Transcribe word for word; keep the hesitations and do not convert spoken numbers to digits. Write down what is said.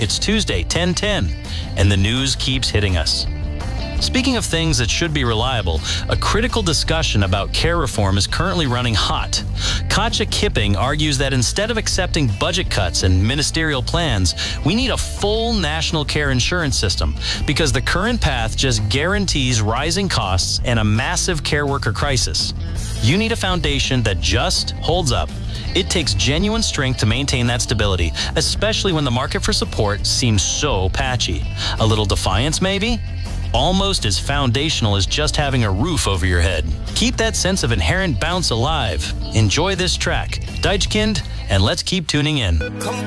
It's Tuesday, ten ten, and the news keeps hitting us. Speaking of things that should be reliable, a critical discussion about care reform is currently running hot. Katja Kipping argues that instead of accepting budget cuts and ministerial plans, we need a full national care insurance system because the current path just guarantees rising costs and a massive care worker crisis. You need a foundation that just holds up. It takes genuine strength to maintain that stability, especially when the market for support seems so patchy. A little defiance, maybe? Almost as foundational as just having a roof over your head. Keep that sense of inherent bounce alive. Enjoy this track, Deichkind, and let's keep tuning in.